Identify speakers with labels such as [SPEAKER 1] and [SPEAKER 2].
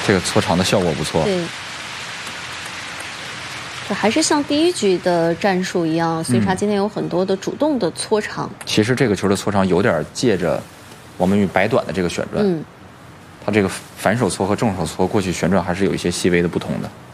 [SPEAKER 1] 这个搓长的效果不错。
[SPEAKER 2] 对。这还是像第一局的战术一样，孙莎今天有很多的主动的搓长。
[SPEAKER 1] 其实这个球的搓长有点借着王曼玉摆短的这个旋转，它这个反手搓和正手搓过去旋转还是有一些细微的不同的。